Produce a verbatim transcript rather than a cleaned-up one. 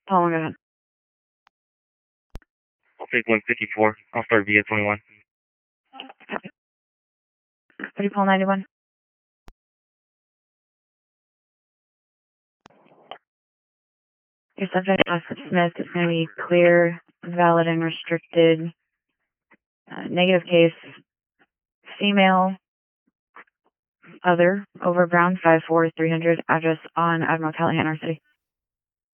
Paul, go ahead. I'll take one fifty-four. I'll start via twenty-one. Pretty Paul ninety-one. Your subject, Oscar Smith, is going to be clear, valid, and restricted. Uh, negative case, female, other, over Brown, five four three hundred, address on Admiral Callahan, our city.